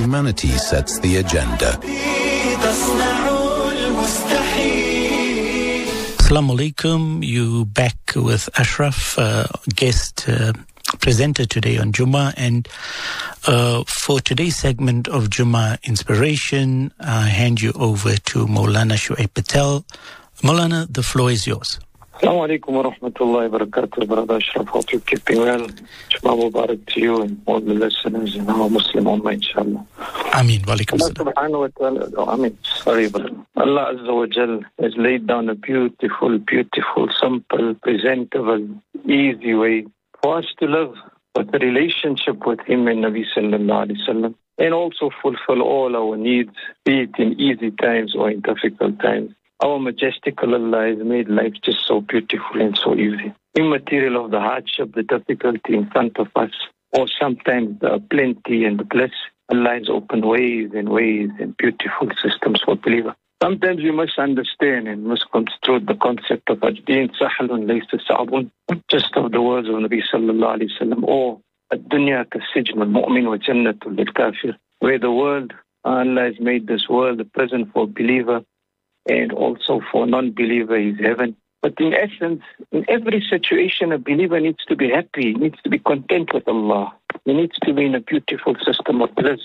humanity sets the agenda. Assalamu alaikum. You back with Ashraf, guest presenter today on Jummah. And for today's segment of Jummah Inspiration, I hand you over to Maulana Shuaib Patel. Maulana, the floor is yours. Assalamu alaikum wa rahmatullahi wa barakatuh, Brother Ashraf. Hope you're keeping well. Jummah Mubarak to you and all the listeners in our Muslim Ummah, inshallah. Ameen. Wa alaikum Allah salam. subhanahu wa ta'ala, sorry, brother. Allah Azza wa Jal has laid down a beautiful, simple, presentable, easy way for us to live with a relationship with Him and Nabi sallallahu alayhi wa sallam, and also fulfill all our needs, be it in easy times or in difficult times. Our majestical Allah has made life just so beautiful and so easy. Immaterial of the hardship, the difficulty in front of us, or sometimes the plenty and the bliss, Allah has opened ways and beautiful systems for believers. Sometimes we must understand and misconstrue the concept of ad-din sahlun laysa sa'bun, just of the words of Nabi sallallahu alayhi wa sallam, or ad-dunya ka-sijn wal-mu'min wa jannatul lil-kafir, where the world, Allah has made this world a prison for believer, and also for non-believer is heaven. But in essence, in every situation, a believer needs to be happy, needs to be content with Allah. He needs to be in a beautiful system of bliss.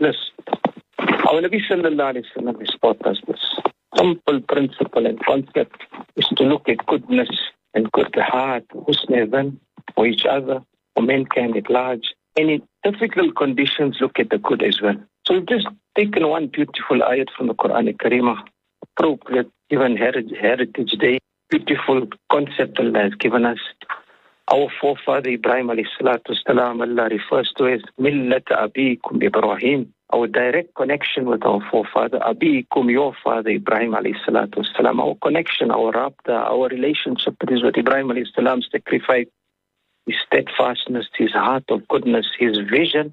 Our Nabi sallallahu alayhi wa sallam has taught us this simple principle and concept is to look at goodness and good heart, husn for each other, for mankind at large. And in difficult conditions, look at the good as well. So we've just taken one beautiful ayat from the Quran al-Kareemah, appropriate given Heritage Day, beautiful concept Allah has given us. Our forefather Ibrahim alayhi salatu wasalam, Allah refers to as Millat Abikum Ibrahim, our direct connection with our forefather, Abikum, your father Ibrahim alayhi salatu wasalam, our connection, our rabta, our relationship is with Ibrahim alayhi salam's sacrifice, his steadfastness, his heart of goodness, his vision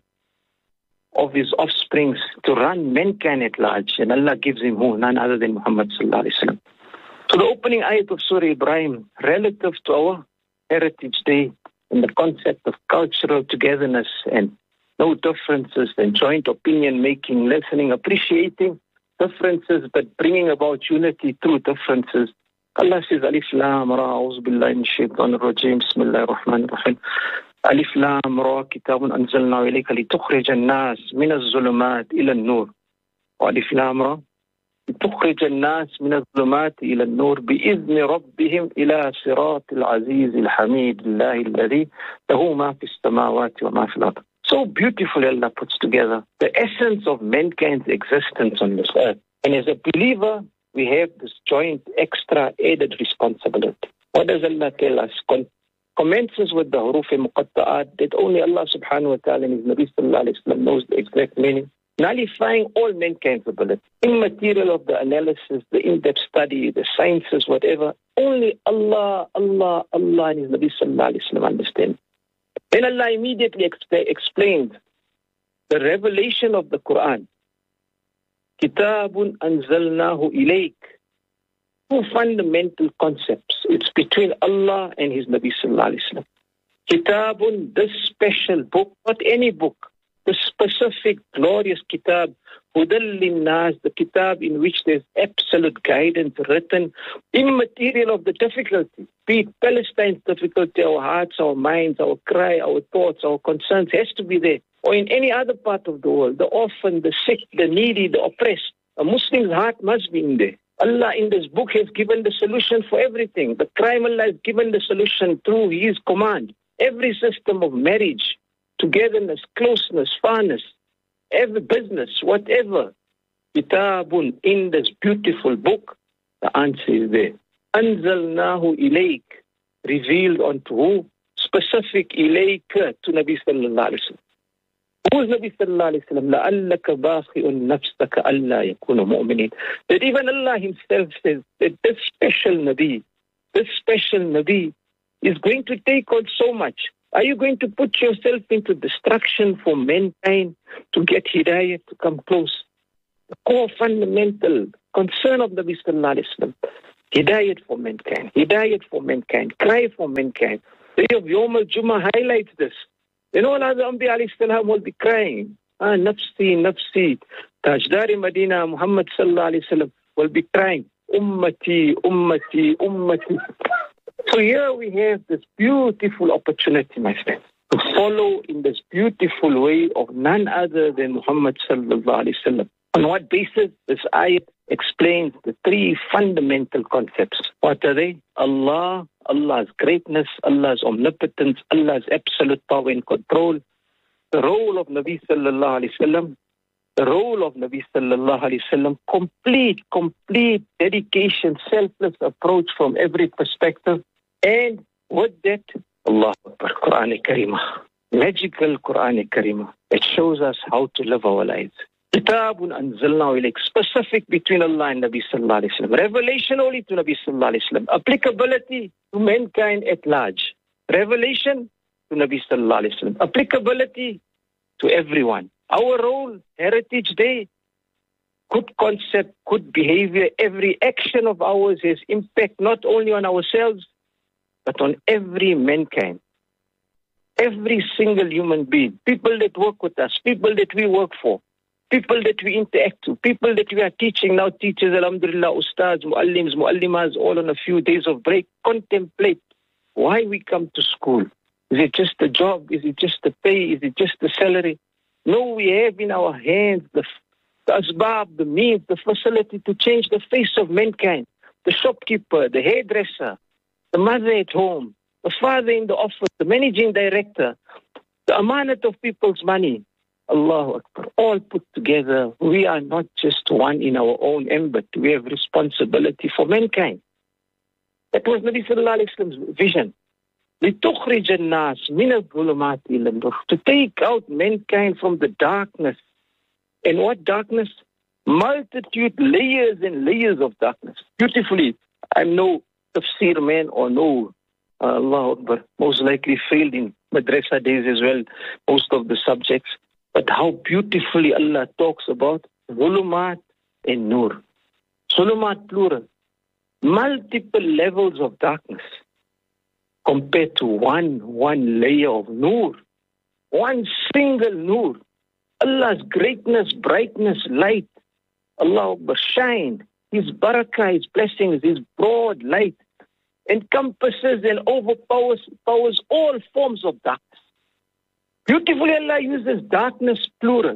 of his offsprings to run mankind at large, and Allah gives him who? None other than Muhammad sallallahu alaihi wasallam. So the opening ayat of Surah Ibrahim, relative to our Heritage Day and the concept of cultural togetherness and no differences and joint opinion making, listening, appreciating differences, but bringing about unity through differences. Allah says, Alif Lam Ra, A'udhu Billahi Minash Shaitanir Rajeem, Bismillahir Rahmanir Rahim. ألف لام را كتاب أنزلنا إليك لتخرج الناس من الظلمات إلى النور وألف لام را لتخرج الناس من الظلمات إلى النور بإذن ربهم إلى صراط العزيز الحميد الله الذي له ما في السماوات وما في الأرض. So beautifully Allah puts together the essence of mankind's existence on this earth. And as a believer, we have this joint extra added responsibility. What does Allah tell us? Commences with the huruf muqatta'at that only Allah subhanahu wa ta'ala and His Nabi sallallahu alayhi wa sallam knows the exact meaning, nullifying all mankind's ability. Immaterial of the analysis, the in-depth study, the sciences, whatever, only Allah and His Nabi sallallahu alayhi wa sallam understand. Then Allah immediately explained the revelation of the Quran. Kitabun anzalnahu ilayk. Two fundamental concepts. It's between Allah and His Nabi sallallahu alaihi wasallam. Kitabun, this special book, not any book, the specific glorious kitab, Hudal Linnas, the kitab in which there's absolute guidance written, immaterial of the difficulty, be it Palestine's difficulty, our hearts, our minds, our cry, our thoughts, our concerns has to be there, or in any other part of the world, the orphan, the sick, the needy, the oppressed. A Muslim's heart must be in there. Allah in this book has given the solution for everything. The crime, Allah has given the solution through His command. Every system of marriage, togetherness, closeness, fairness, every business, whatever. Kitabun, in this beautiful book, the answer is there. Anzalnahu ilayk, revealed unto who? Specific ilayk to Nabi sallallahu alayhi wa sallam. Who is Nabi sallallahu alayhi wa sallam? لَأَلَّكَ بَاخِئٌ نَفْسَكَ أَلَّا يَكُونَ مُؤْمِنِينَ. That even Allah Himself says that this special Nabi is going to take on so much. Are you going to put yourself into destruction for mankind to get hidayah to come close? The core fundamental concern of Nabi sallallahu alayhi wa sallam. Hidayat for mankind, cry for mankind. The day of Yawm al-Jummah highlights this. Then all other Anbiya alayhi salam will be crying. Nafsi, Nafsi. Tajdari Medina, Muhammad sallallahu alaihi wasallam will be crying, Ummati, Ummati, Ummati. So here we have this beautiful opportunity, my friends, to follow in this beautiful way of none other than Muhammad sallallahu alaihi wasallam. On what basis? This ayat explains the three fundamental concepts. What are they? Allah, Allah's greatness, Allah's omnipotence, Allah's absolute power and control. The role of Nabi sallallahu alaihi wasallam. The role of Nabi sallallahu alaihi wasallam. Complete dedication, selfless approach from every perspective. And with that, Allah Akbar, Quran-e-Kareemah, magical Quran-e-Kareemah. It shows us how to live our lives. Kitabun anzalnahu ilayk, specific between Allah and Nabi sallallahu alaihi wasallam. Revelation only to Nabi sallallahu alaihi wasallam. Applicability to mankind at large. Revelation to Nabi sallallahu alaihi wasallam. Applicability to everyone. Our role, Heritage Day, good concept, good behavior. Every action of ours has impact not only on ourselves, but on every mankind. Every single human being. People that work with us, people that we work for, people that we interact to, people that we are teaching now, teachers, alhamdulillah, ustads, muallims, muallimas, all on a few days of break, contemplate why we come to school. Is it just the job? Is it just the pay? Is it just the salary? No, we have in our hands the asbab, the means, the facility to change the face of mankind. The shopkeeper, the hairdresser, the mother at home, the father in the office, the managing director, the amanat of people's money. Allahu Akbar. All put together, we are not just one in our own ambit. We have responsibility for mankind. That was Nabi sallallahu alaihi wasallam's vision. لِتُخْرِجَ النَّاسِ مِنَ الظُّلُمَاتِ إِلَى النُّورِ, to take out mankind from the darkness. And what darkness? Multitude, layers and layers of darkness. Beautifully, I'm no tafsir man or no, Allahu Akbar, most likely failed in madrasa days as well, most of the subjects. But how beautifully Allah talks about zulumat and nur. Zulumat plural. Multiple levels of darkness compared to one layer of nur. One single nur. Allah's greatness, brightness, light. Allah Akbar, shine. His barakah, His blessings, His broad light encompasses and overpowers all forms of darkness. Beautifully, Allah uses darkness plural,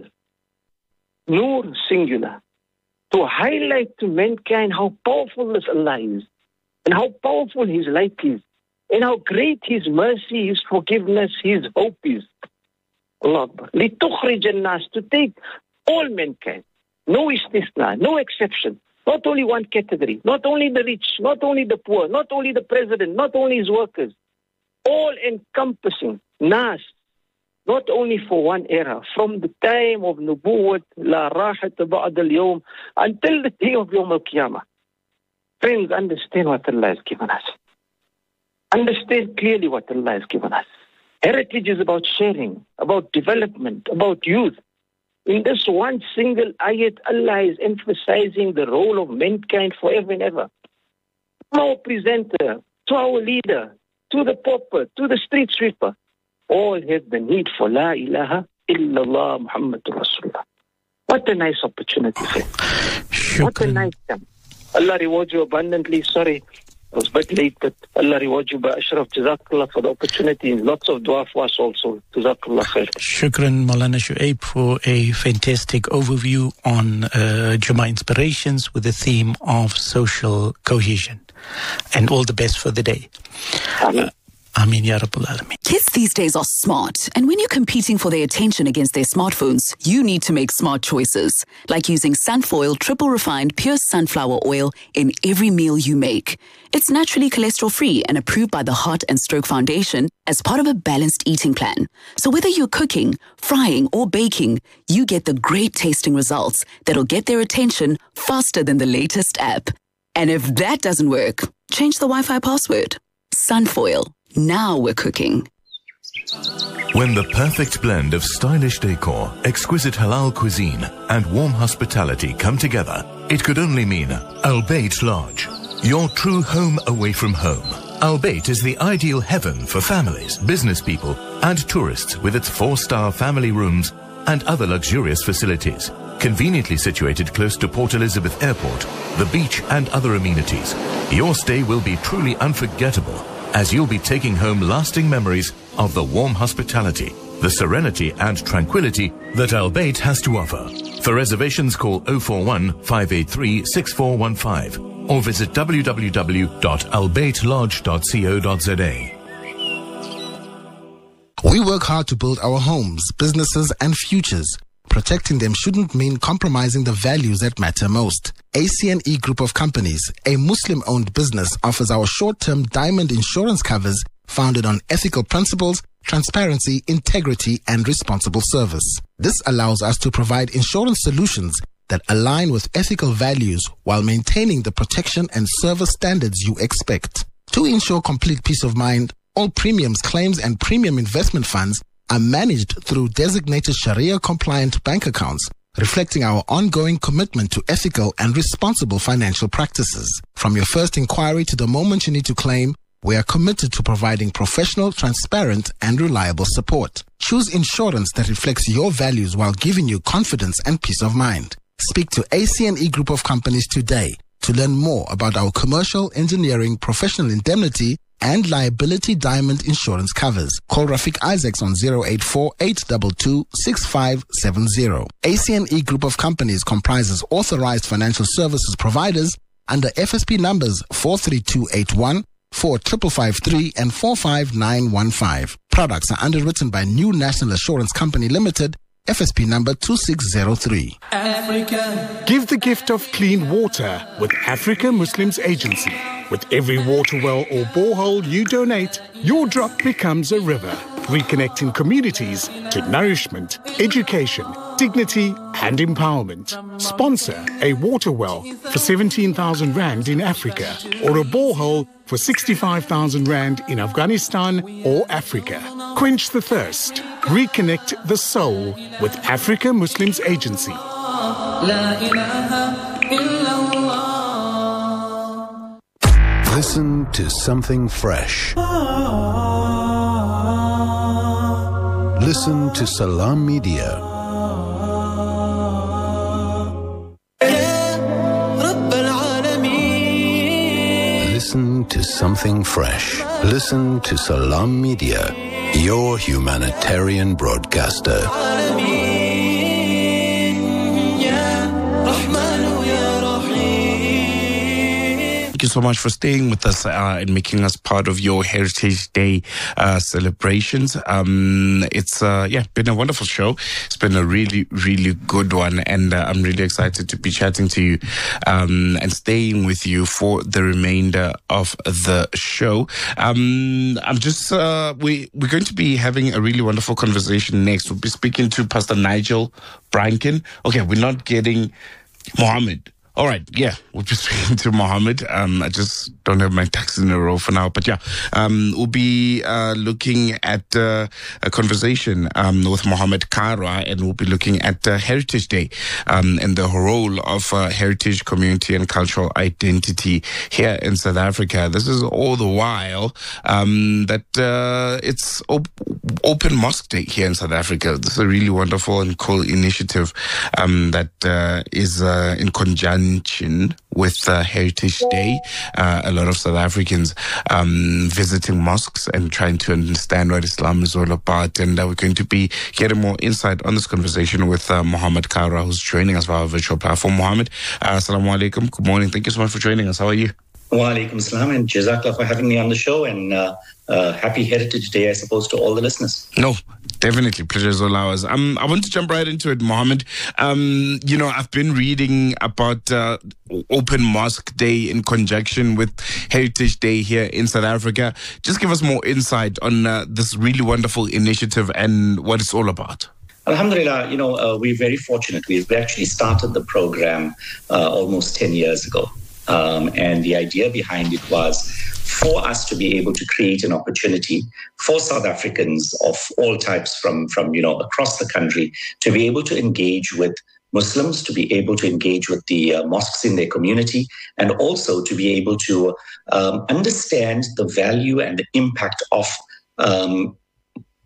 nur singular, to highlight to mankind how powerful this Allah is, and how powerful His light is, and how great His mercy, His forgiveness, His hope is. Allah Akbar. لِتُخْرِجَ النَّاسِ, to take all mankind, no istisna, no exception, not only one category, not only the rich, not only the poor, not only the president, not only his workers, all encompassing, nas, not only for one era, from the time of Nubuwwat, la rahat ba'd al-yawm, until the day of Yawm al-Qiyamah. Friends, understand what Allah has given us. Understand clearly what Allah has given us. Heritage is about sharing, about development, about youth. In this one single ayat, Allah is emphasizing the role of mankind forever and ever. To our presenter, to our leader, to the pauper, to the street sweeper, all have the need for La ilaha illallah Muhammadur Rasulullah. What a nice opportunity, friend. What a nice time. Allah reward you abundantly. Sorry, I was a bit late, but Allah reward you by Ashraf. Jazakallah for the opportunity. Lots of dua for us also. Jazakallah khair. Shukran, Maulana Shuaib, for a fantastic overview on Jummah Inspirations with the theme of social cohesion. And all the best for the day. Ameen Ya Rabbal Alameen. Kids these days are smart, and when you're competing for their attention against their smartphones, you need to make smart choices, like using Sunfoil triple refined pure sunflower oil in every meal you make. It's naturally cholesterol-free and approved by the Heart and Stroke Foundation as part of a balanced eating plan. So whether you're cooking, frying, or baking, you get the great tasting results that'll get their attention faster than the latest app. And if that doesn't work, change the Wi-Fi password. Sunfoil. Now we're cooking. When the perfect blend of stylish decor, exquisite halal cuisine, and warm hospitality come together, it could only mean Al Bayt Lodge, your true home away from home. Al Bayt is the ideal heaven for families, business people, and tourists with its 4-star family rooms, and other luxurious facilities. Conveniently situated close to Port Elizabeth Airport, the beach and other amenities, your stay will be truly unforgettable, as you'll be taking home lasting memories of the warm hospitality, the serenity and tranquility that Al Bayt has to offer. For reservations, call 041 583 6415 or visit www.albaytlodge.co.za. We work hard to build our homes, businesses and futures. Protecting them shouldn't mean compromising the values that matter most. ACNE Group of Companies, a Muslim-owned business, offers our short-term diamond insurance covers founded on ethical principles, transparency, integrity, and responsible service. This allows us to provide insurance solutions that align with ethical values while maintaining the protection and service standards you expect. To ensure complete peace of mind, all premiums, claims, and premium investment funds are managed through designated Sharia-compliant bank accounts, reflecting our ongoing commitment to ethical and responsible financial practices. From your first inquiry to the moment you need to claim, we are committed to providing professional, transparent, and reliable support. Choose insurance that reflects your values while giving you confidence and peace of mind. Speak to ACNE Group of Companies today to learn more about our commercial, engineering, professional indemnity, and liability diamond insurance covers. Call Rafiq Isaacs on 084-822-6570. ACNE Group of Companies comprises authorized financial services providers under FSP numbers 43281, 4553 and 45915. Products are underwritten by New National Assurance Company Limited, FSP number 2603. Africa. Give the gift of clean water with Africa Muslims Agency. With every water well or borehole you donate, your drop becomes a river, reconnecting communities to nourishment, education, dignity and empowerment. Sponsor a water well for 17,000 Rand in Africa or a borehole for 65,000 Rand in Afghanistan or Africa. Quench the thirst. Reconnect the soul with Africa Muslims Agency. Listen to something fresh. Listen to Salam Media. Listen to something fresh. Listen to Salam Media, your humanitarian broadcaster. Thank you so much for staying with us and making us part of your Heritage Day celebrations. It's been a wonderful show. It's been a really, really good one, and I'm really excited to be chatting to you and staying with you for the remainder of the show. We're going to be having a really wonderful conversation next. We'll be speaking to Pastor Nigel Branken. Okay, we're not getting Mohammed. All right, we'll be speaking to Mohammed. I just don't have my ducks in a row for now. But we'll be looking at a conversation with Mohammed Kara, and we'll be looking at Heritage Day and the role of heritage, community and cultural identity here in South Africa. This is all the while that it's Open Mosque Day here in South Africa. This is a really wonderful and cool initiative that is in conjunction with Heritage Day. A lot of South Africans visiting mosques and trying to understand what Islam is all about. And we're going to be getting more insight on this conversation with Mohammed Kara, who's joining us via our virtual platform. Mohammed, assalamu alaikum. Good morning. Thank you so much for joining us. How are you? Wa alaikum salam, and jazakallah for having me on the show, and happy Heritage Day, I suppose, to all the listeners. No, definitely. Pleasure is all ours. I want to jump right into it, Mohammed. I've been reading about Open Mosque Day in conjunction with Heritage Day here in South Africa. Just give us more insight on this really wonderful initiative and what it's all about. Alhamdulillah, we're very fortunate. We actually started the program almost 10 years ago. And the idea behind it was for us to be able to create an opportunity for South Africans of all types from across the country to be able to engage with Muslims, to be able to engage with the mosques in their community, and also to be able to understand the value and the impact of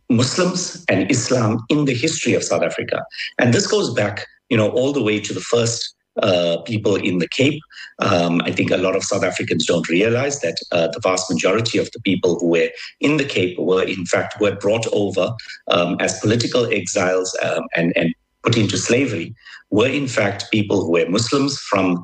Muslims and Islam in the history of South Africa. And this goes back, all the way to the first people in the Cape. I think a lot of South Africans don't realize that the vast majority of the people who were in the Cape were brought over as political exiles and put into slavery, were in fact people who were Muslims from,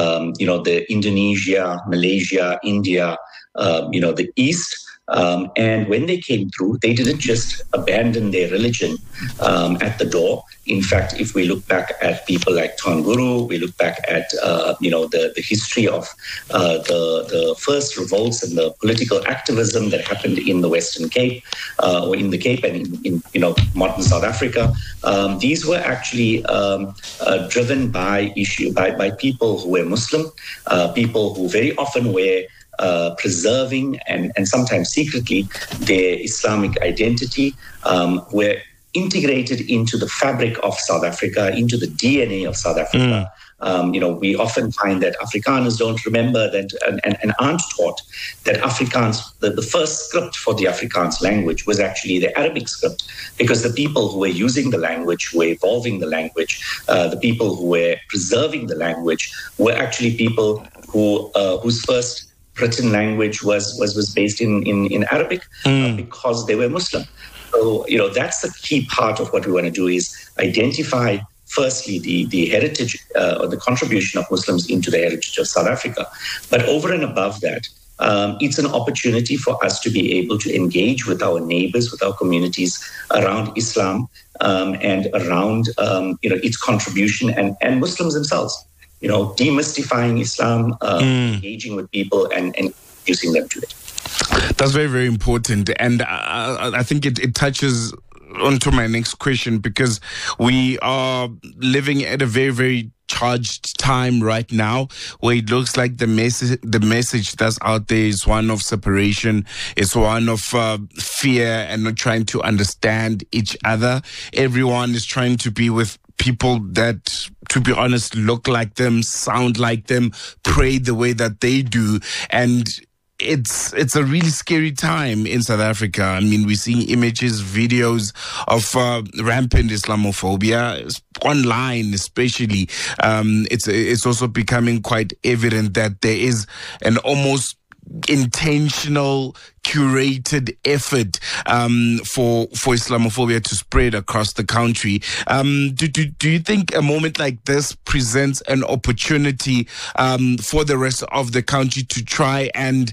the Indonesia, Malaysia, India, the East. And when they came through, they didn't just abandon their religion at the door. In fact, if we look back at people like Tonguru, we look back at the history of the first revolts and the political activism that happened in the Western Cape, or in the Cape and in modern South Africa. These were actually driven by people who were Muslim, people who very often were preserving and sometimes secretly their Islamic identity, were integrated into the fabric of South Africa, into the DNA of South Africa. We often find that Afrikaners don't remember that and aren't taught that Afrikaans, the first script for the Afrikaans language was actually the Arabic script, because the people who were using the language, who were evolving the language, the people who were preserving the language were actually people whose first written language was based in Arabic because they were Muslim. So, that's the key part of what we want to do, is identify, firstly, the heritage or the contribution of Muslims into the heritage of South Africa. But over and above that, it's an opportunity for us to be able to engage with our neighbors, with our communities around Islam and around, its contribution and Muslims themselves. Demystifying Islam, engaging with people and introducing them to it. That's very, very important. And I think it touches onto my next question, because we are living at a very, very charged time right now, where it looks like the message that's out there is one of separation. It's one of fear and not trying to understand each other. Everyone is trying to be with people that, to be honest, look like them, sound like them, pray the way that they do. And it's a really scary time in South Africa. I mean, we're seeing images, videos of rampant Islamophobia online, especially. It's also becoming quite evident that there is an almost intentional, curated effort for Islamophobia to spread across the country. Do you think a moment like this presents an opportunity for the rest of the country to try and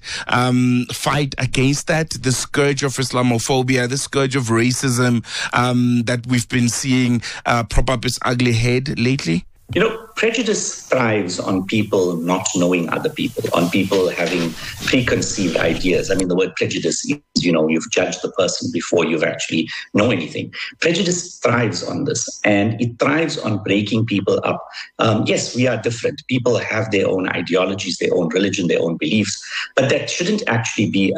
fight against that, the scourge of Islamophobia, the scourge of racism that we've been seeing prop up its ugly head lately? Prejudice thrives on people not knowing other people, on people having preconceived ideas. I mean, the word prejudice is, you've judged the person before you've actually know anything. Prejudice thrives on this, and it thrives on breaking people up. Yes, we are different. People have their own ideologies, their own religion, their own beliefs, but that shouldn't actually be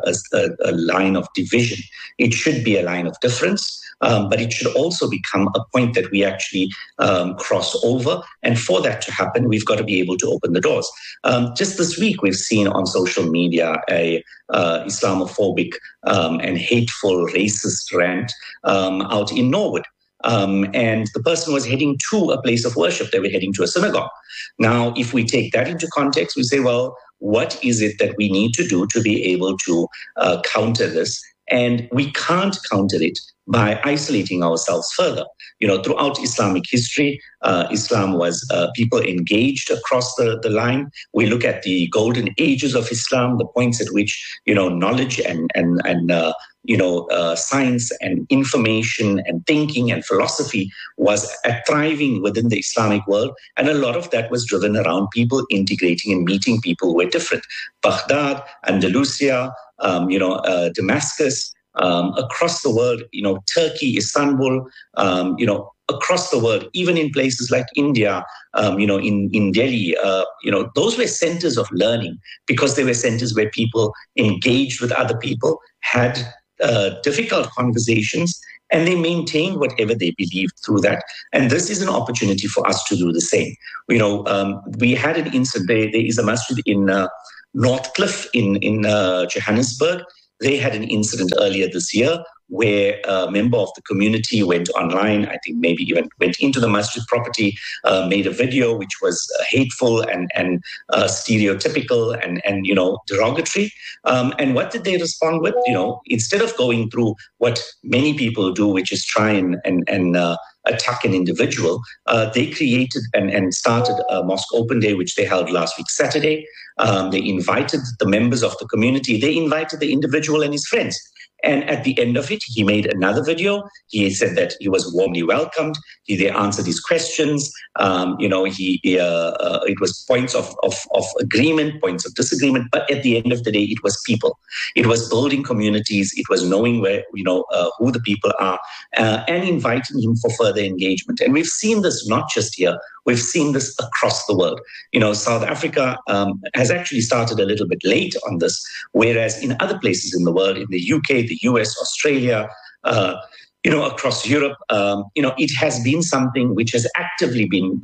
a line of division. It should be a line of difference. But it should also become a point that we actually cross over. And for that to happen, we've got to be able to open the doors. Just this week, we've seen on social media a Islamophobic and hateful racist rant out in Norwood. And the person was heading to a place of worship. They were heading to a synagogue. Now, if we take that into context, we say, well, what is it that we need to do to be able to counter this? And we can't counter it by isolating ourselves further. Throughout Islamic history, Islam was people engaged across the line. We look at the golden ages of Islam, the points at which, knowledge and science and information and thinking and philosophy was thriving within the Islamic world. And a lot of that was driven around people integrating and meeting people who were different. Baghdad, Andalusia, Damascus, across the world, Turkey, Istanbul, across the world, even in places like India, in Delhi, those were centers of learning, because they were centers where people engaged with other people, had difficult conversations, and they maintained whatever they believed through that. And this is an opportunity for us to do the same. We had an incident. There is a masjid in Northcliffe in Johannesburg. They had an incident earlier this year where a member of the community went online, I think maybe even went into the masjid property, made a video which was hateful and stereotypical and derogatory. And what did they respond with? Instead of going through what many people do, which is try and attack an individual, they created and started a mosque open day, which they held last week Saturday. They invited the members of the community. They invited the individual and his friends. And at the end of it, he made another video. He said that he was warmly welcomed. They answered his questions. It was points of agreement, points of disagreement. But at the end of the day, it was people. It was building communities. It was knowing where, who the people are and inviting him for further engagement. And we've seen this not just here. We've seen this across the world. South Africa has actually started a little bit late on this, whereas in other places in the world, in the UK, the US, Australia, across Europe, it has been something which has actively been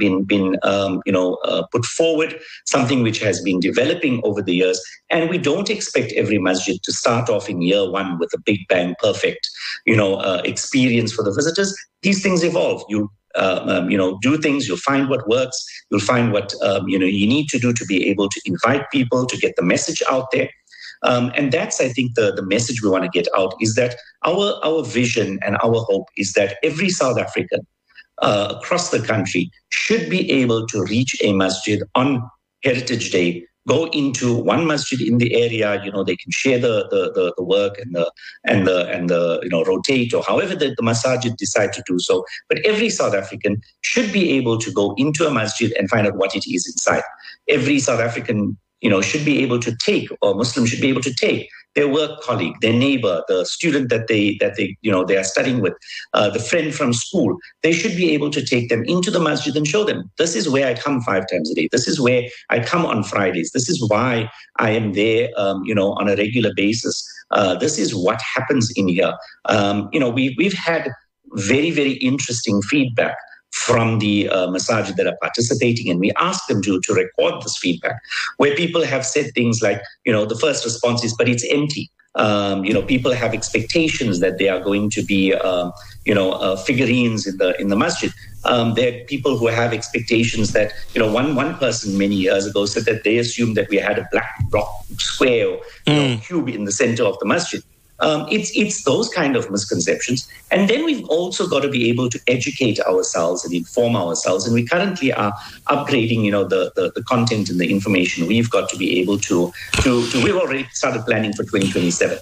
put forward, something which has been developing over the years. And we don't expect every masjid to start off in year one with a big bang, perfect, experience for the visitors. These things evolve. You do things, you'll find what works, you'll find what, you need to do to be able to invite people, to get the message out there. And that's, I think, the message we want to get out is that our vision and our hope is that every South African across the country should be able to reach a masjid on Heritage Day, go into one masjid in the area. They can share the work and the rotate or however the masajid decide to do so. But every South African should be able to go into a masjid and find out what it is inside. Every South African should be able to take, or Muslim should be able to take their work colleague, their neighbor, the student that they are studying with, the friend from school. They should be able to take them into the masjid and show them, this is where I come 5 times a day. This is where I come on Fridays. This is why I am there, on a regular basis. This is what happens in here. We've had very, very interesting feedback from the masajid that are participating, and we ask them to record this feedback, where people have said things like, the first response is, but it's empty. People have expectations that they are going to be, figurines in the masjid. There are people who have expectations that, one person many years ago said that they assumed that we had a black rock square or cube in the center of the masjid. It's those kind of misconceptions. And then we've also got to be able to educate ourselves and inform ourselves. And we currently are upgrading, the content and the information we've got to be able to we've already started planning for 2027.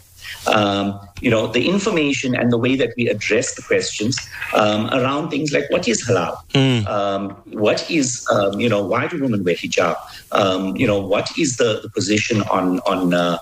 The information and the way that we address the questions around things like what is halal? What is, why do women wear hijab? What is the position on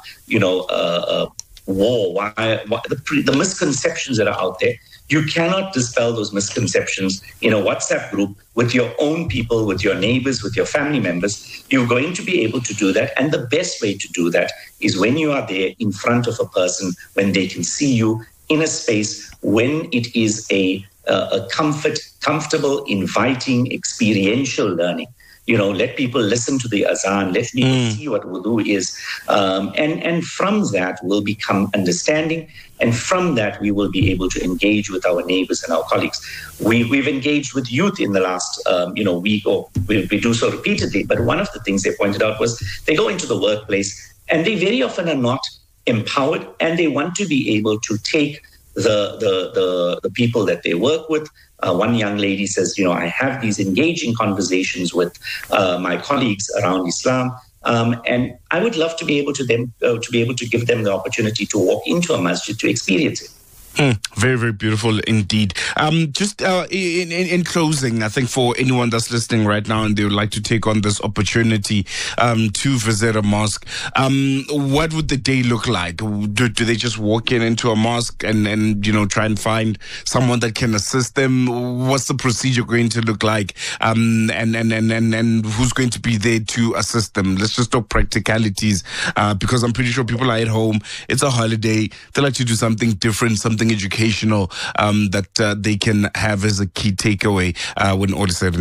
war, why the misconceptions that are out there. You cannot dispel those misconceptions in a WhatsApp group with your own people, with your neighbors, with your family members. You're going to be able to do that. And the best way to do that is when you are there in front of a person, when they can see you in a space, when it is a comfortable, inviting, experiential learning. Let people listen to the azan, let people see what wudu is. And from that will become understanding. And from that, we will be able to engage with our neighbors and our colleagues. We've engaged with youth in the last, week, or we do so repeatedly. But one of the things they pointed out was they go into the workplace and they very often are not empowered, and they want to be able to take the people that they work with. One young lady says, I have these engaging conversations with my colleagues around Islam, and I would love to be able to give them the opportunity to walk into a masjid to experience it. Very, very beautiful indeed. Just in closing, I think for anyone that's listening right now and they would like to take on this opportunity to visit a mosque, what would the day look like? Do they just walk into a mosque and try and find someone that can assist them? What's the procedure going to look like? And who's going to be there to assist them? Let's just talk practicalities, because I'm pretty sure people are at home. It's a holiday. They like to do something different, something educational that they can have as a key takeaway when all is said and done.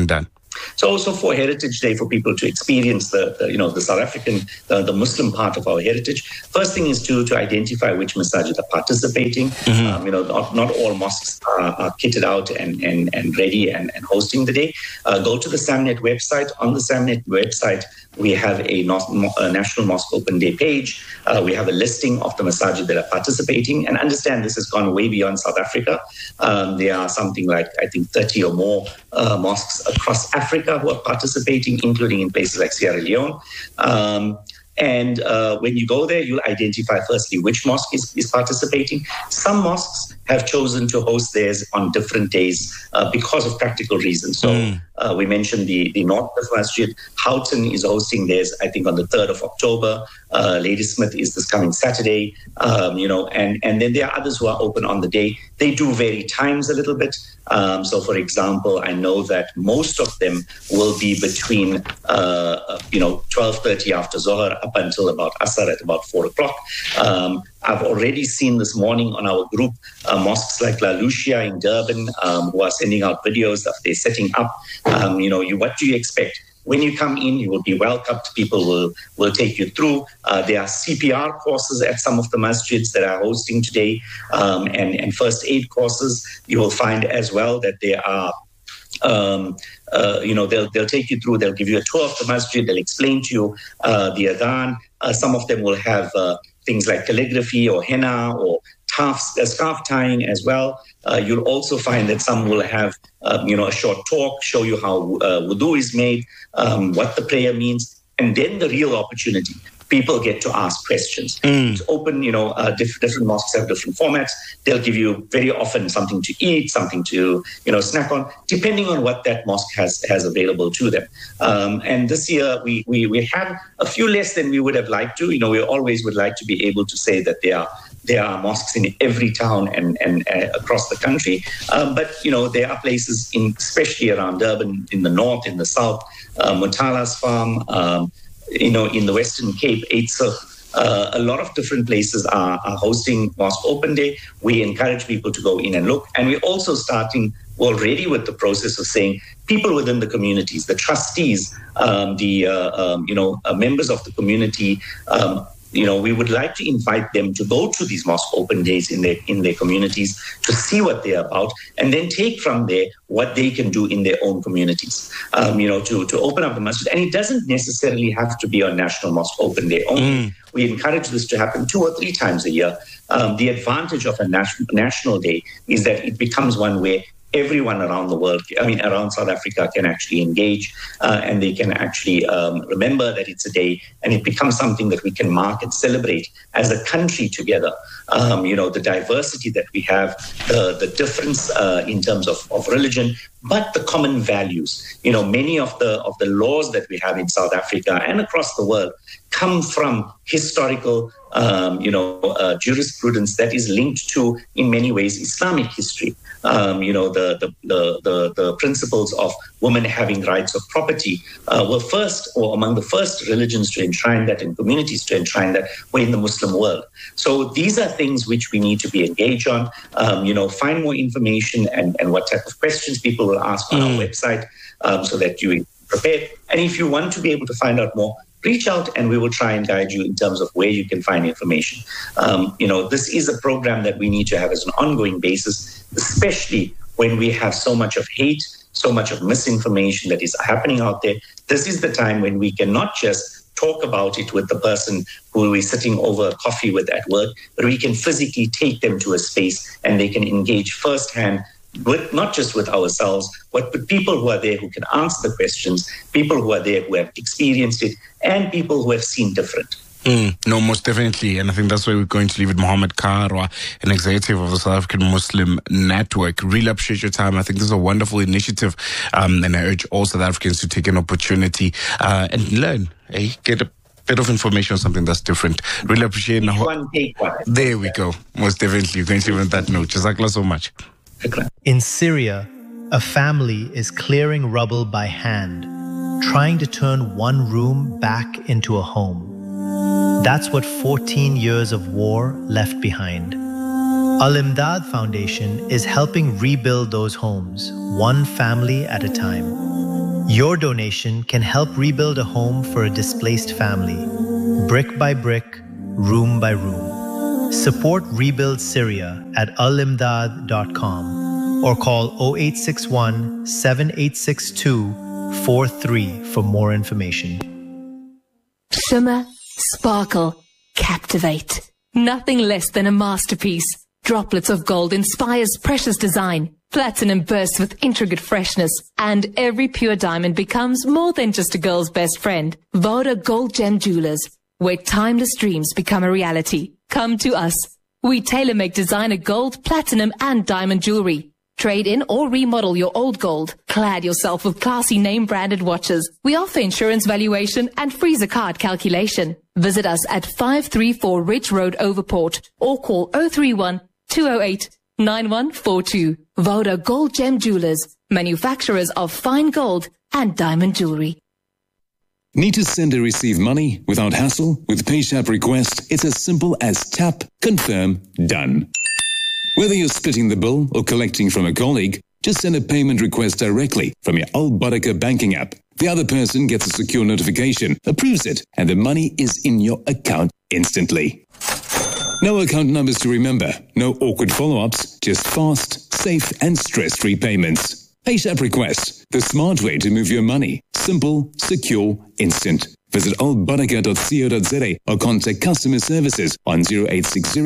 So also for Heritage Day, for people to experience the South African, the Muslim part of our heritage, first thing is to identify which masajid are participating. Not all mosques are kitted out and ready and hosting the day. Go to the SAMNet website. On the SAMNet website, we have a National Mosque Open Day page. We have a listing of the masajid that are participating. And understand this has gone way beyond South Africa. There are something like, I think, 30 or more mosques across Africa who are participating, including in places like Sierra Leone. And when you go there, you'll identify firstly which mosque is participating. Some mosques have chosen to host theirs on different days because of practical reasons. So we mentioned the North Masjid. Houghton is hosting theirs, I think, on the 3rd of October. Ladysmith is this coming Saturday, and then there are others who are open on the day. They do vary times a little bit. So, for example, I know that most of them will be between 12:30 after Zohar up until about Asr at about 4 o'clock. I've already seen this morning on our group mosques like La Lucia in Durban who are sending out videos of their setting up. What do you expect? When you come in, you will be welcomed. People will take you through. There are CPR courses at some of the masjids that are hosting today, and first aid courses. You will find as well that there are they'll take you through. They'll give you a tour of the masjid. They'll explain to you the adhan. Some of them will have things like calligraphy or henna or scarf tying as well. You'll also find that some will have, a short talk, show you how wudu is made, what the prayer means, and then the real opportunity. People get to ask questions. It's open, different mosques have different formats. They'll give you very often something to eat, something to, snack on, depending on what that mosque has available to them. And this year, we have a few less than we would have liked to. We always would like to be able to say that there are mosques in every town and across the country. But, there are places, especially around Durban, in the north, in the south, Mutala's Farm, in the Western Cape, Eitzer, a lot of different places are hosting Mosque Open Day. We encourage people to go in and look. And we're also starting already with the process of saying people within the communities, the trustees, members of the community, we would like to invite them to go to these Mosque Open Days in their communities to see what they're about, and then take from there what they can do in their own communities, to open up the masjid. And it doesn't necessarily have to be on National Mosque Open Day only. We encourage this to happen 2 or 3 times a year. The advantage of a national day is that it becomes one where everyone around the world, around South Africa, can actually engage and they can actually remember that it's a day, and it becomes something that we can mark and celebrate as a country together. The diversity that we have, the difference in terms of religion, but the common values. Many of the laws that we have in South Africa and across the world come from historical jurisprudence that is linked to, in many ways, Islamic history. The principles of women having rights of property were first, or among the first religions to enshrine that and communities to enshrine that were in the Muslim world. So these are things which we need to be engaged on, find more information and what type of questions people will ask on our website so that you prepare. And if you want to be able to find out more, reach out and we will try and guide you in terms of where you can find information. This is a program that we need to have as an ongoing basis, especially when we have so much of hate, so much of misinformation that is happening out there. This is the time when we can not just talk about it with the person who we're sitting over coffee with at work, but we can physically take them to a space and they can engage firsthand with not just with ourselves, but with people who are there who can answer the questions, people who are there who have experienced it, and people who have seen different. No, most definitely. And I think that's why we're going to leave it. Mohammed Karwa, an executive of the South African Muslim Network. Really appreciate your time. I think this is a wonderful initiative. And I urge all South Africans to take an opportunity and learn, get a bit of information on something that's different. Really appreciate it. Take one. There we go. Most definitely. We're going to leave it on that note. Jazakallah so much. In Syria, a family is clearing rubble by hand, trying to turn one room back into a home. That's what 14 years of war left behind. Al-Imdad Foundation is helping rebuild those homes, one family at a time. Your donation can help rebuild a home for a displaced family, brick by brick, room by room. Support Rebuild Syria at alimdad.com or call 0861 7862 43 for more information. Shimmer, sparkle, captivate. Nothing less than a masterpiece. Droplets of gold inspires precious design. Platinum bursts with intricate freshness. And every pure diamond becomes more than just a girl's best friend. Voda Gold Gem Jewelers, where timeless dreams become a reality. Come to us. We tailor-make designer gold, platinum, and diamond jewelry. Trade in or remodel your old gold. Clad yourself with classy name-branded watches. We offer insurance valuation and freezer card calculation. Visit us at 534 Ridge Road, Overport, or call 031 208 9142. Voda Gold Gem Jewelers, manufacturers of fine gold and diamond jewelry. Need to send or receive money without hassle? With PayShap Request, it's as simple as tap, confirm, done. Whether you're splitting the bill or collecting from a colleague, just send a payment request directly from your Al Barakah banking app. The other person gets a secure notification, approves it, and the money is in your account instantly. No account numbers to remember, no awkward follow-ups, just fast, safe, and stress-free payments. PayShap Request, the smart way to move your money. Simple, secure, instant. Visit albarakah.co.za or contact customer services on 0860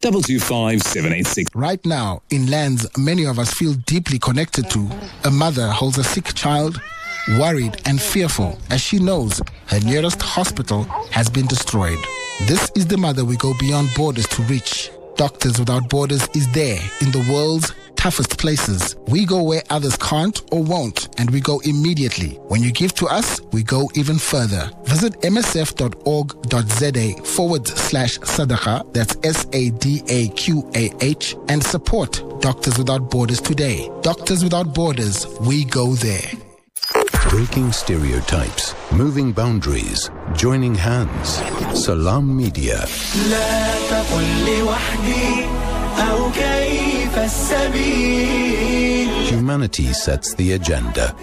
225 786. Right now, in lands many of us feel deeply connected to, a mother holds a sick child, worried and fearful as she knows her nearest hospital has been destroyed. This is the mother we go beyond borders to reach. Doctors Without Borders is there in the world's toughest places. We go where others can't or won't, and we go immediately. When you give to us, we go even further. Visit msf.org.za/sadaqa, that's SADAQAH, and support Doctors Without Borders today. Doctors Without Borders, we go there. Breaking stereotypes, moving boundaries, joining hands. Salam Media. Humanity sets the agenda.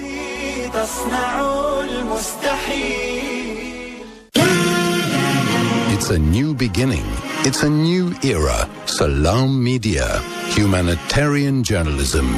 It's a new beginning. It's a new era. Salam Media. Humanitarian journalism.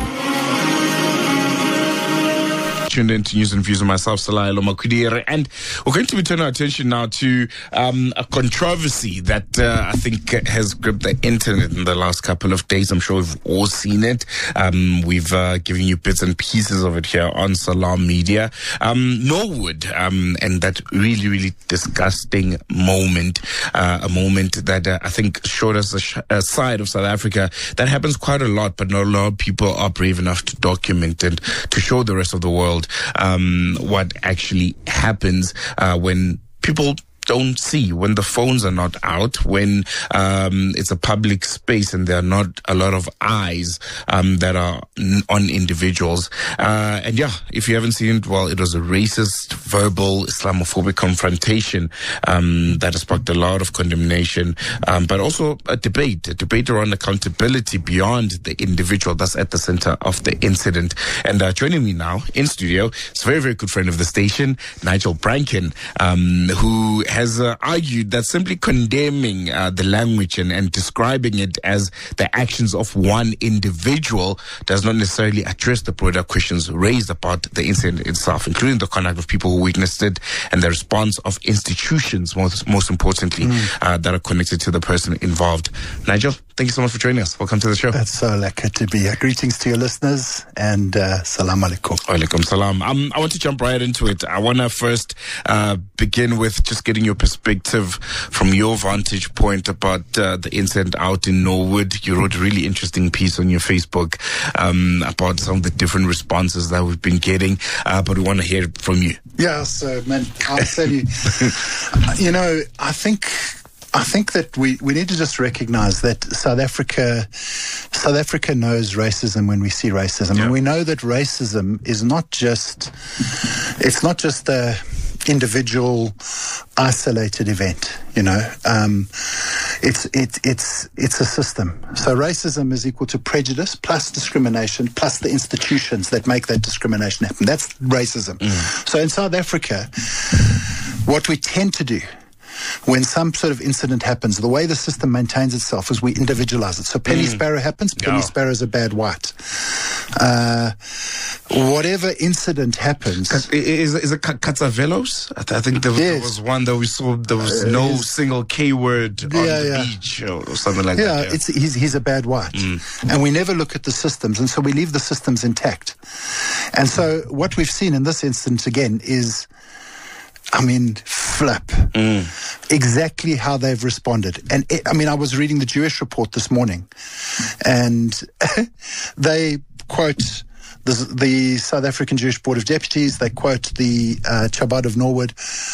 Tuned into News and Views with myself, Salah Lomakudire, and we're going to be turning our attention now to a controversy that I think has gripped the internet in the last couple of days. I'm sure we've all seen it. We've given you bits and pieces of it here on Salam Media. Norwood, and that really, really disgusting moment, a moment that I think showed us a side of South Africa that happens quite a lot, but not a lot of people are brave enough to document and to show the rest of the world what actually happens when people don't see, when the phones are not out, when it's a public space and there are not a lot of eyes that are on individuals. And yeah, if you haven't seen it, well, it was a racist, verbal, Islamophobic confrontation that has sparked a lot of condemnation, but also a debate around accountability beyond the individual. That's at the center of the incident. And joining me now in studio is a very, very good friend of the station, Nigel Branken, who has argued that simply condemning the language and describing it as the actions of one individual does not necessarily address the broader questions raised about the incident itself, including the conduct of people who witnessed it and the response of institutions, most importantly, that are connected to the person involved. Nigel, thank you so much for joining us. Welcome to the show. It's so lekker to be here. Greetings to your listeners and salam alaikum. Alaikum salam. I want to jump right into it. I want to first begin with just getting your perspective from your vantage point about the incident out in Norwood. You wrote a really interesting piece on your Facebook about some of the different responses that we've been getting, but we want to hear it from you. Yeah, so man, I'll tell you, I think that we need to just recognize that South Africa knows racism when we see racism. Yeah. And we know that racism is not just a individual isolated event, It's a system. So racism is equal to prejudice plus discrimination plus the institutions that make that discrimination happen. That's racism. So in South Africa, what we tend to do when some sort of incident happens, the way the system maintains itself is we individualize it. So Penny Sparrow happens, Penny Sparrow's a bad white. Whatever incident happens. Is it Katzavelos? I think there was one that we saw, there was no single K word on the beach or something like that. Yeah, he's a bad white. And we never look at the systems, and so we leave the systems intact. And so what we've seen in this instance again is, flip. Exactly how they've responded. And I was reading the Jewish Report this morning, and they quote the South African Jewish Board of Deputies. They quote the Chabad of Norwood.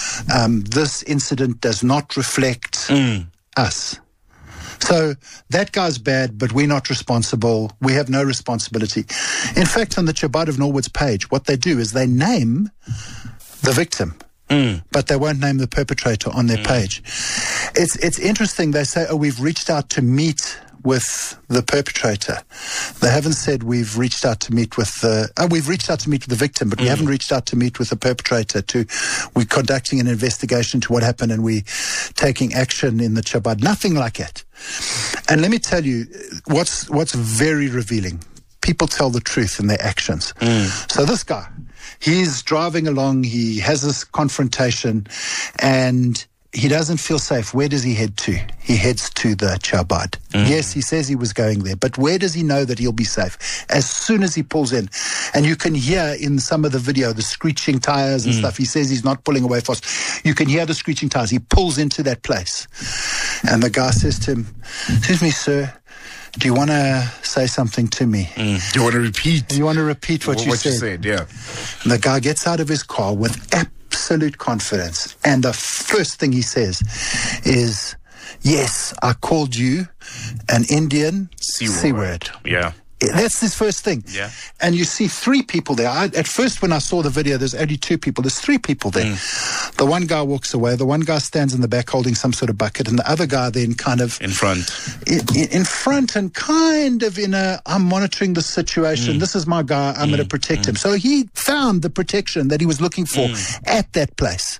This incident does not reflect us. So that guy's bad, but we're not responsible. We have no responsibility. In fact, on the Chabad of Norwood's page, what they do is they name the victim. But they won't name the perpetrator on their page. It's interesting. They say, we've reached out to meet with the perpetrator. They haven't said we've reached out to meet with we've reached out to meet with the victim, but we haven't reached out to meet with the perpetrator. We're conducting an investigation to what happened, and we're taking action in the Chabad. Nothing like it. And let me tell you what's very revealing. People tell the truth in their actions. So this guy, he's driving along, he has this confrontation, and he doesn't feel safe. Where does he head to? He heads to the Chabad. Yes, he says he was going there, but where does he know that he'll be safe? As soon as he pulls in. And you can hear in some of the video the screeching tires and stuff. He says he's not pulling away fast. You can hear the screeching tires. He pulls into that place. And the guy says to him, "Excuse me, sir, do you want to say something to me?" Do you want to repeat? Do you want to repeat what you said? Yeah. And the guy gets out of his car with absolute confidence. And the first thing he says is, "Yes, I called you an Indian C-word." Yeah. That's his first thing. Yeah. And you see three people there. At first, when I saw the video, there's only two people. There's three people there. The one guy walks away. The one guy stands in the back holding some sort of bucket. And the other guy then kind of... In front. In front and kind of in a, I'm monitoring the situation. This is my guy. I'm going to protect him. So he found the protection that he was looking for at that place.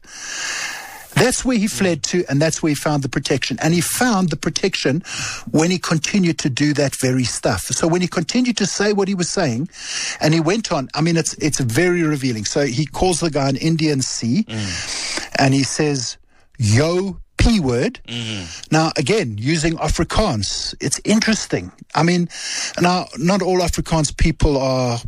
That's where he fled to, and that's where he found the protection. And he found the protection when he continued to do that very stuff. So when he continued to say what he was saying, and he went on, it's very revealing. So he calls the guy an Indian C, and he says, "Yo, P word." Now, again, using Afrikaans, it's interesting. Now, not all Afrikaans people are,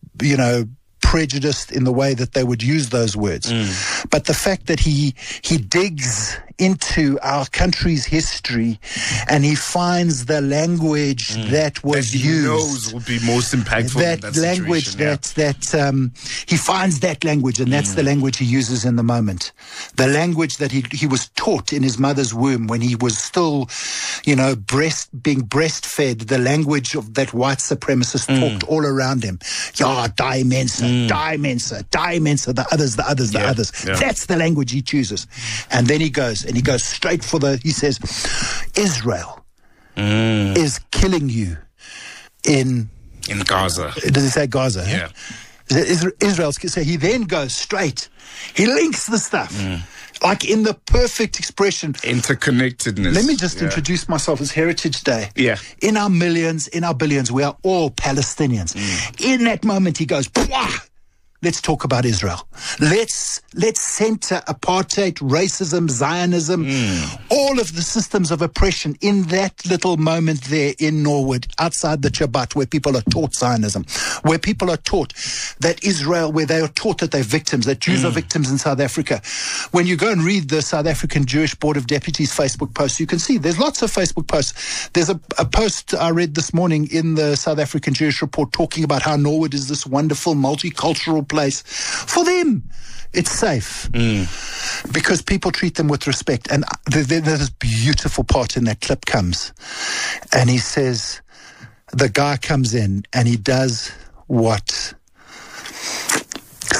prejudiced in the way that they would use those words. But the fact that he digs into our country's history and he finds the language that was that he used, knows would be most impactful in that language situation, he finds that language, and that's the language he uses in the moment. The language that he was taught in his mother's womb when he was still, being breastfed, the language of that white supremacist talked all around him. Yeah, die Mensa, die Mensa, die Mensa, the others. Yeah. That's the language he chooses. And then he goes straight for he says, Israel is killing you in Gaza. Does he say Gaza? Yeah. Israel's, so he then goes straight. He links the stuff. Like in the perfect expression. Interconnectedness. Let me just introduce myself. It's Heritage Day. Yeah. In our millions, in our billions, we are all Palestinians. In that moment, he goes, "Pwah! Let's talk about Israel. Let's center apartheid, racism, Zionism, all of the systems of oppression in that little moment there in Norwood, outside the Chabad, where people are taught Zionism, where people are taught that Israel, where they are taught that they're victims, that Jews are victims in South Africa. When you go and read the South African Jewish Board of Deputies Facebook posts, you can see there's lots of Facebook posts. There's a post I read this morning in the South African Jewish Report talking about how Norwood is this wonderful multicultural place. For them, it's safe because people treat them with respect. And there's this beautiful part in that clip comes, and he says, the guy comes in and he does what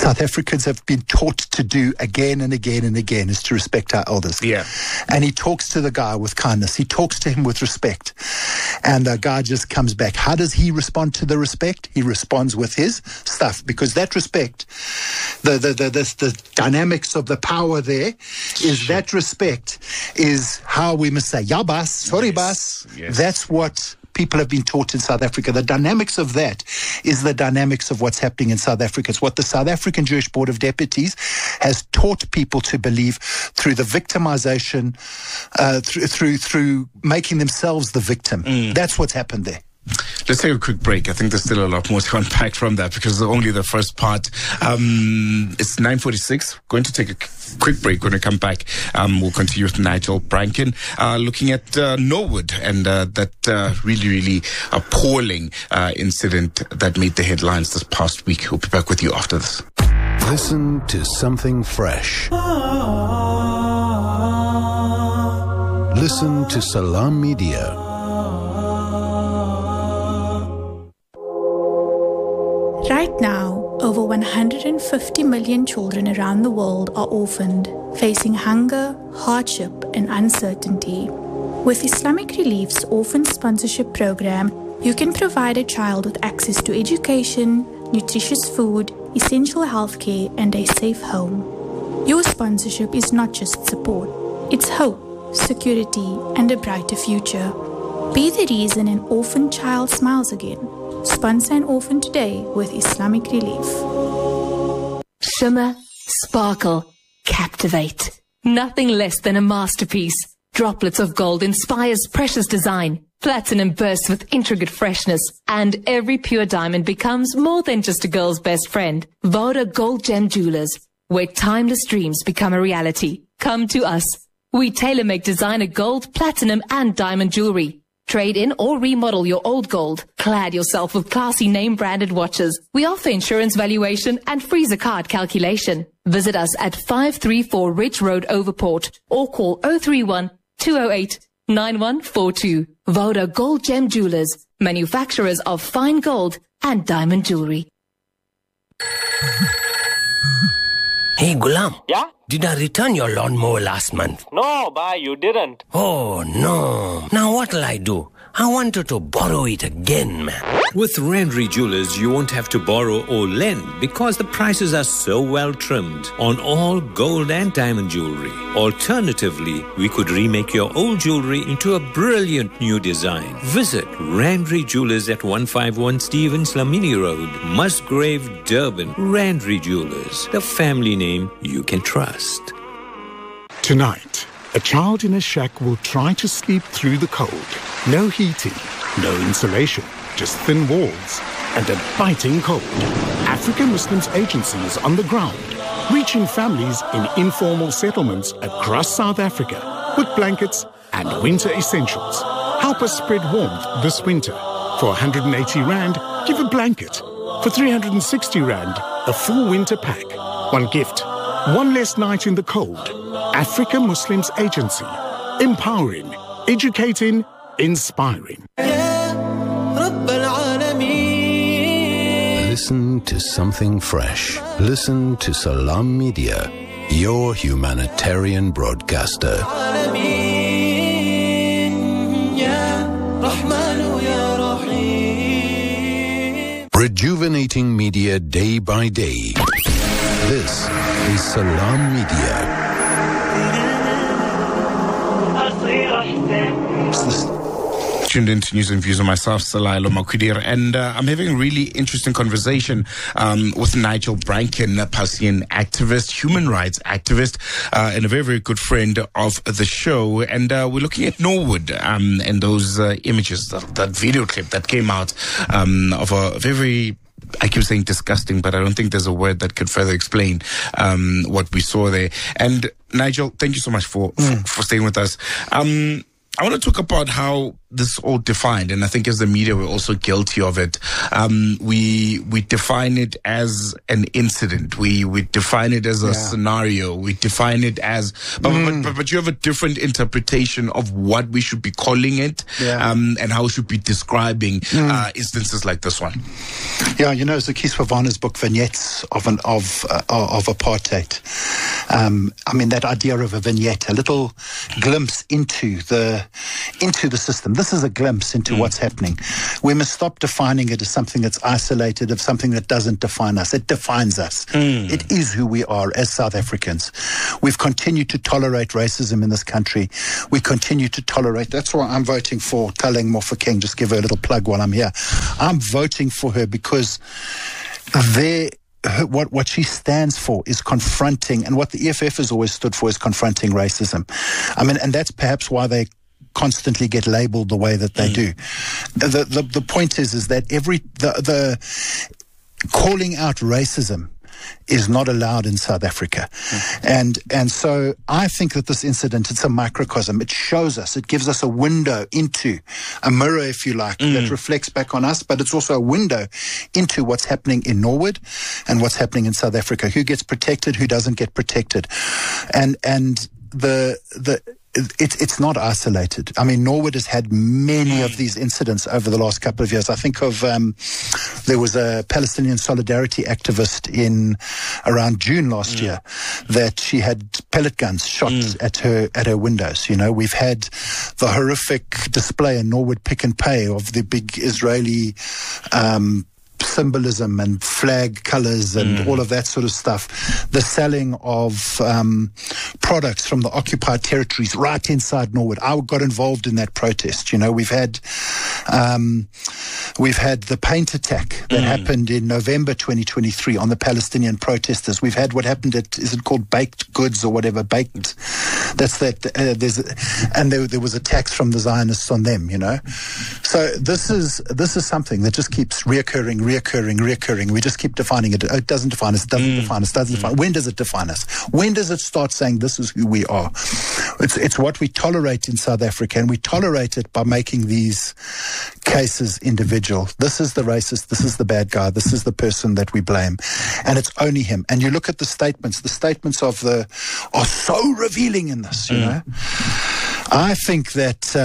South Africans have been taught to do again and again and again is to respect our elders. Yeah. And he talks to the guy with kindness. He talks to him with respect. And the guy just comes back. How does he respond to the respect? He responds with his stuff, because that respect, the dynamics of the power there is that respect is how we must say, Yabas, sorry, bas. Yes. That's what people have been taught in South Africa. The dynamics of that is the dynamics of what's happening in South Africa. It's what the South African Jewish Board of Deputies has taught people to believe through the victimization, through making themselves the victim. That's what's happened there. Let's take a quick break. I think there's still a lot more to unpack from that, because only the first part. It's 9:46. Going to take a quick break. When we come back, we'll continue with Nigel Branken, looking at Norwood and that really appalling incident that made the headlines this past week. We'll be back with you after this. Listen to something fresh. Listen to Salam Media. Right now, over 150 million children around the world are orphaned, facing hunger, hardship, and uncertainty. With Islamic Relief's Orphan Sponsorship Program, you can provide a child with access to education, nutritious food, essential healthcare, and a safe home. Your sponsorship is not just support, it's hope, security, and a brighter future. Be the reason an orphan child smiles again. Sponsor an orphan today with Islamic Relief. Shimmer, sparkle, captivate. Nothing less than a masterpiece. Droplets of gold inspires precious design. Platinum bursts with intricate freshness. And every pure diamond becomes more than just a girl's best friend. Voda Gold Gem Jewelers, where timeless dreams become a reality. Come to us. We tailor-make designer gold, platinum, and diamond jewelry. Trade in or remodel your old gold. Clad yourself with classy name-branded watches. We offer insurance valuation and freezer card calculation. Visit us at 534 Ridge Road, Overport, or call 031-208-9142. Voda Gold Gem Jewelers, manufacturers of fine gold and diamond jewelry. Hey, Gulam. Yeah? Did I return your lawnmower last month? No, bhai, you didn't. Oh, no. Now what'll I do? I wanted to borrow it again, man. With Randry Jewelers, you won't have to borrow or lend because the prices are so well trimmed on all gold and diamond jewelry. Alternatively, we could remake your old jewelry into a brilliant new design. Visit Randry Jewelers at 151 Stevens Lamini Road, Musgrave, Durban. Randry Jewelers, the family name you can trust. Tonight, a child in a shack will try to sleep through the cold. No heating, no insulation, just thin walls and a biting cold. African Muslims Agency is on the ground, reaching families in informal settlements across South Africa with blankets and winter essentials. Help us spread warmth this winter. For 180 Rand, give a blanket. For 360 Rand, a full winter pack. One gift, one less night in the cold. Africa Muslims Agency. Empowering, educating, inspiring. Listen to something fresh. Listen to Salam Media, your humanitarian broadcaster. Rejuvenating media day by day. This is Salam Media. Tuned into News and Views on myself, Salailo Makudir, and I'm having a really interesting conversation with Nigel Branken, a Palestinian activist, human rights activist, and a very, very good friend of the show. And we're looking at Norwood and those images, that video clip that came out of a very, I keep saying disgusting, but I don't think there's a word that could further explain what we saw there. And Nigel, thank you so much for staying with us. I want to talk about how this is all defined, and I think as the media we're also guilty of it. We define it as an incident. We define it as a scenario. We define it as, but you have a different interpretation of what we should be calling it, and how we should be describing instances like this one. Yeah, you know, Zakis Favana's book, Vignettes of Apartheid. I mean, that idea of a vignette, a little glimpse into the system. This is a glimpse into what's happening. We must stop defining it as something that's isolated, of something that doesn't define us. It defines us. It is who we are as South Africans. We've continued to tolerate racism in this country. We continue to tolerate. That's why I'm voting for Tlaleng Mofokeng. Just give her a little plug while I'm here. I'm voting for her because what she stands for is confronting, and what the EFF has always stood for is confronting racism. I mean, and that's perhaps why they constantly get labeled the way that they do. The point is that the calling out racism is not allowed in South Africa. And so I think that this incident, it's a microcosm. It shows us, it gives us a window into a mirror, if you like, that reflects back on us, but it's also a window into what's happening in Norwood and what's happening in South Africa. Who gets protected, who doesn't get protected. And it's not isolated. I mean, Norwood has had many of these incidents over the last couple of years. I think of there was a Palestinian solidarity activist in around June last year that she had pellet guns shot at her windows. You know, we've had the horrific display in Norwood Pick and Pay of the big Israeli symbolism and flag colors and all of that sort of stuff. The selling of products from the occupied territories right inside Norwood. I got involved in that protest. You know, we've had the paint attack that happened in November 2023 on the Palestinian protesters. We've had what happened at, is it called Baked Goods or whatever? Baked. That's that. There was attacks from the Zionists on them. You know, so this is something that just keeps reoccurring. We just keep defining it. It doesn't define us. It doesn't define us. Doesn't define. When does it define us? When does it start saying this is who we are? It's what we tolerate in South Africa, and we tolerate it by making these cases individual. This is the racist. This is the bad guy. This is the person that we blame, and it's only him. And you look at the statements. The statements are so revealing in this. You know, I think that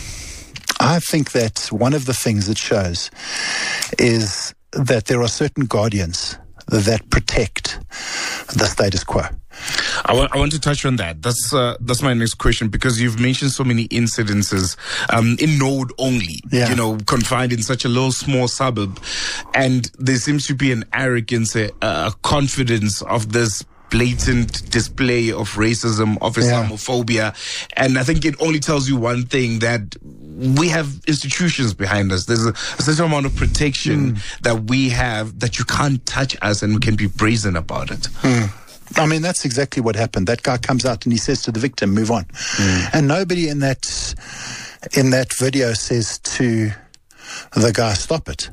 one of the things it shows is that there are certain guardians that protect the status quo. I want to touch on that. That's my next question, because you've mentioned so many incidences in Norwood only, you know, confined in such a little small suburb, and there seems to be an arrogance, a confidence of this blatant display of racism, of Islamophobia, and I think it only tells you one thing, that we have institutions behind us. There's a certain amount of protection that we have, that you can't touch us, and we can be brazen about it. I mean, that's exactly what happened. That guy comes out and he says to the victim, move on. And nobody in that video says to the guy, stop it.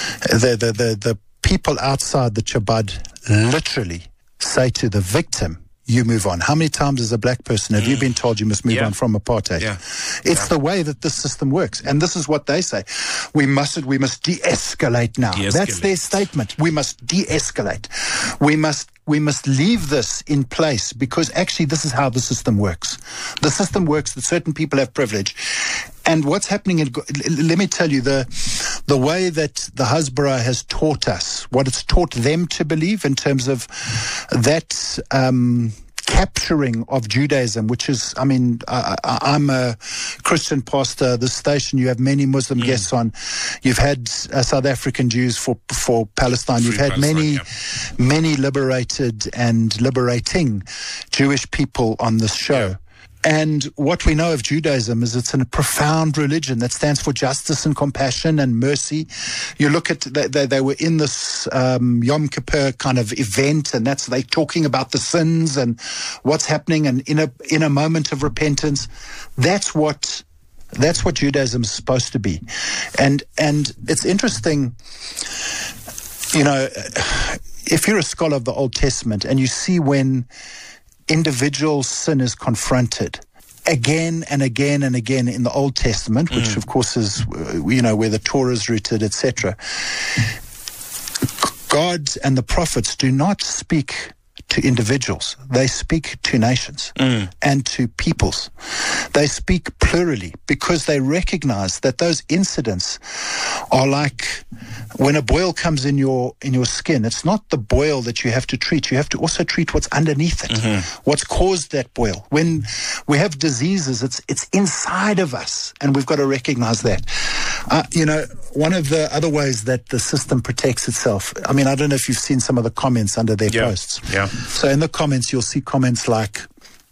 The people outside the Chabad literally say to the victim, you move on. How many times as a black person have you been told you must move on from apartheid? It's the way that this system works. And this is what they say. We must de-escalate now. That's their statement. We must de-escalate. We must leave this in place, because actually this is how the system works. The system works that certain people have privilege. And what's happening, let me tell you, the way that the Hasbara has taught us, what it's taught them to believe in terms of that capturing of Judaism, which is, I mean, I'm a Christian pastor. This station, you have many Muslim guests on. You've had South African Jews for Palestine. You've had many liberated and liberating Jewish people on this show. And what we know of Judaism is it's a profound religion that stands for justice and compassion and mercy. You look at, they were in this Yom Kippur kind of event, and that's, they talking about the sins and what's happening, and in a moment of repentance. That's what Judaism is supposed to be. And it's interesting, you know, if you're a scholar of the Old Testament and you see when individual sin is confronted, again and again and again in the Old Testament, which of course is, where the Torah is rooted, etc. God and the prophets do not speak to individuals. They speak to nations and to peoples. They speak plurally because they recognize that those incidents are like when a boil comes in your skin. It's not the boil that you have to treat. You have to also treat what's underneath it, what's caused that boil. When we have diseases, it's inside of us, and we've got to recognize that. One of the other ways that the system protects itself, I mean, I don't know if you've seen some of the comments under their posts. Yeah. So in the comments, you'll see comments like,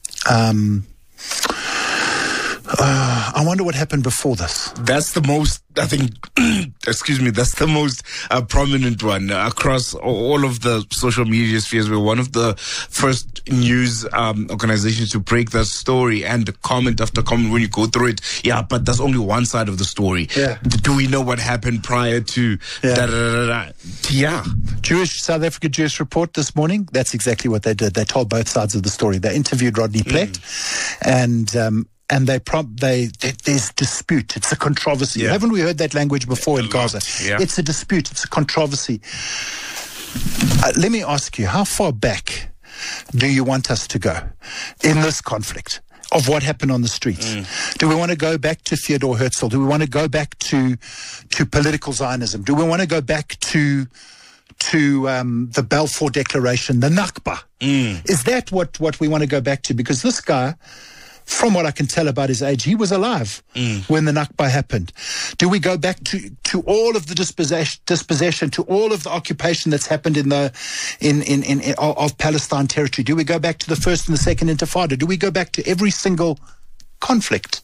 I wonder what happened before this. That's the most, I think, that's the most prominent one across all of the social media spheres. We're one of the first news organizations to break that story, and comment after comment when you go through it. Yeah, but that's only one side of the story. Yeah. Do we know what happened prior to Yeah. South Africa Jewish Report this morning, that's exactly what they did. They told both sides of the story. They interviewed Rodney Plett, and there's dispute. It's a controversy. Yeah. Haven't we heard that language before in Gaza? Yeah. It's a dispute. It's a controversy. Let me ask you, how far back do you want us to go in this conflict of what happened on the streets? Do we want to go back to Theodore Herzl? Do we want to go back to political Zionism? Do we want to go back to the Balfour Declaration, the Nakba? Is that what we want to go back to? Because this guy, from what I can tell about his age, he was alive when the Nakba happened. Do we go back to all of the dispossession, to all of the occupation that's happened of Palestine territory? Do we go back to the first and the second Intifada? Do we go back to every single conflict?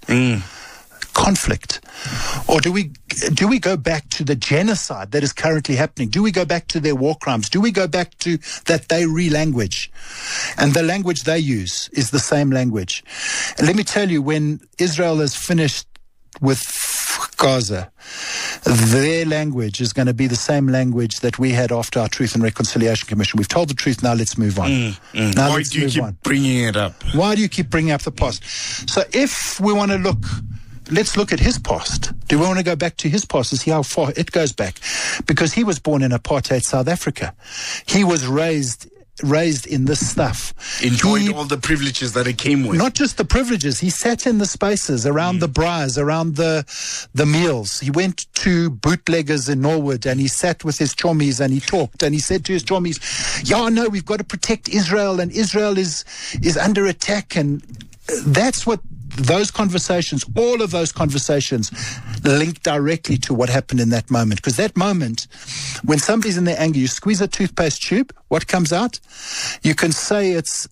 Or do we go back to the genocide that is currently happening? Do we go back to their war crimes? Do we go back to that they re-language? And the language they use is the same language. And let me tell you, when Israel is finished with Gaza, their language is going to be the same language that we had after our Truth and Reconciliation Commission. We've told the truth, now let's move on. Why do you keep bringing it up? Why do you keep bringing up the past? So if we want to look, let's look at his past. Do we want to go back to his past and see how far it goes back? Because he was born in apartheid South Africa. He was raised in this stuff. Enjoyed all the privileges that it came with. Not just the privileges. He sat in the spaces around the braais, around the meals. He went to bootleggers in Norwood and he sat with his chommies and he talked and he said to his chommies, no, we've got to protect Israel, and Israel is under attack. And that's what those conversations, all of those conversations, link directly to what happened in that moment. Because that moment, when somebody's in their anger, you squeeze a toothpaste tube, what comes out? You can say it's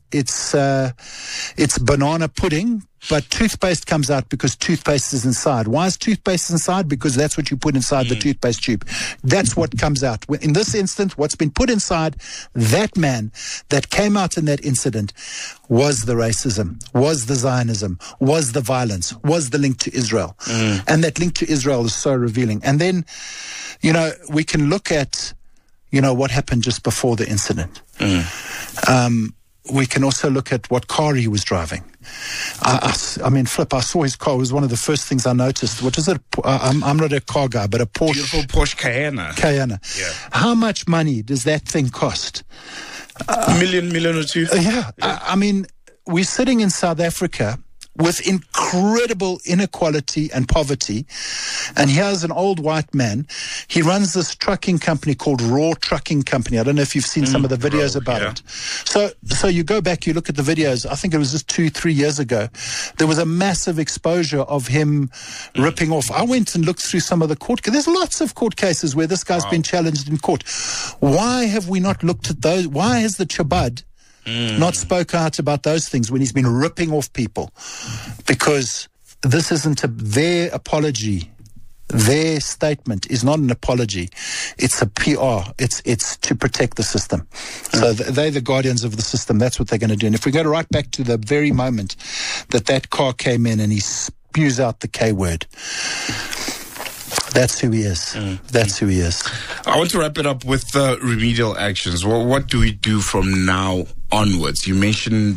banana pudding, but toothpaste comes out because toothpaste is inside. Why is toothpaste inside? Because that's what you put inside the toothpaste tube. That's what comes out. In this instance, what's been put inside that man that came out in that incident was the racism, was the Zionism, was the violence, was the link to Israel. And that link to Israel is so revealing. And then, we can look at, what happened just before the incident. We can also look at what car he was driving. I mean, Flip, I saw his car. It was one of the first things I noticed. What is it? I'm not a car guy, but a Porsche. Beautiful Porsche Cayenne. Yeah. How much money does that thing cost? Million or two? Yeah. I mean, we're sitting in South Africa with incredible inequality and poverty. And here's an old white man. He runs this trucking company called Raw Trucking Company. I don't know if you've seen some of the videos about it. So you go back, you look at the videos. I think it was just 2-3 years ago. There was a massive exposure of him ripping off. I went and looked through some of the court. There's lots of court cases where this guy's been challenged in court. Why have we not looked at those? Why has the Chabad not spoke out about those things when he's been ripping off people? Because this isn't their apology. Their statement is not an apology. It's a PR. It's to protect the system. So they're the guardians of the system. That's what they're going to do. And if we go right back to the very moment that car came in and he spews out the K word, that's who he is. That's who he is. I want to wrap it up with remedial actions. What do we do from now onwards? You mentioned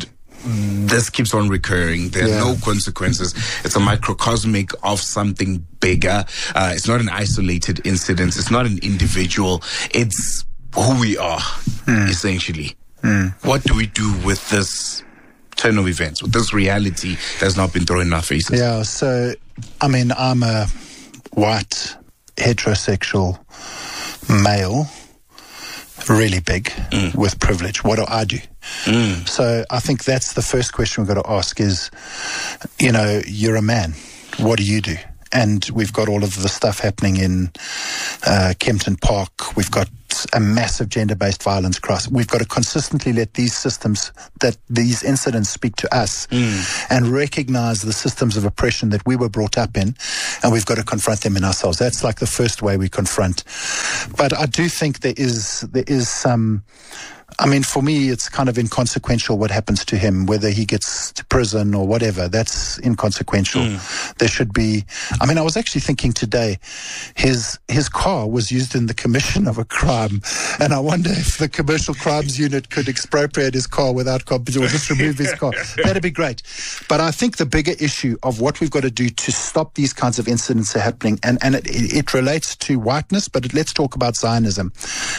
this keeps on recurring. There are no consequences. It's a microcosmic of something bigger. It's not an isolated incident. It's not an individual. It's who we are, essentially. What do we do with this turn of events, with this reality that's not been thrown in our faces? Yeah, so, I mean, I'm a white, heterosexual male, really big, with privilege. What do I do? So I think that's the first question we've got to ask is, you know, you're a man. What do you do? And we've got all of the stuff happening in Kempton Park. We've got a massive gender-based violence crisis. We've got to consistently let these systems, that these incidents speak to us and recognize the systems of oppression that we were brought up in, and we've got to confront them in ourselves. That's like the first way we confront. But I do think there is some... I mean, for me, it's kind of inconsequential what happens to him, whether he gets to prison or whatever. That's inconsequential. There should be... I mean, I was actually thinking today, his car was used in the commission of a crime, and I wonder if the Commercial Crimes Unit could expropriate his car without compensation, or just remove his car. That'd be great. But I think the bigger issue of what we've got to do to stop these kinds of incidents are happening, and it relates to whiteness, but let's talk about Zionism.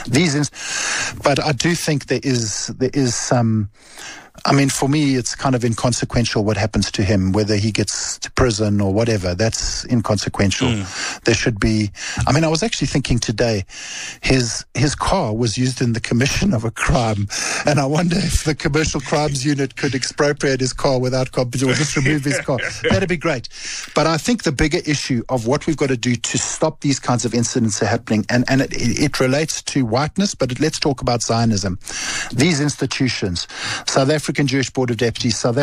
But I do think there is some... I mean, for me, it's kind of inconsequential what happens to him, whether he gets to prison or whatever. That's inconsequential. There should be... I mean, I was actually thinking today, his car was used in the commission of a crime, and I wonder if the Commercial Crimes Unit could expropriate his car without compensation, or just remove his car. That'd be great. But I think the bigger issue of what we've got to do to stop these kinds of incidents are happening, and it relates to whiteness, but let's talk about Zionism. These institutions, South African Jewish Board of Deputies, South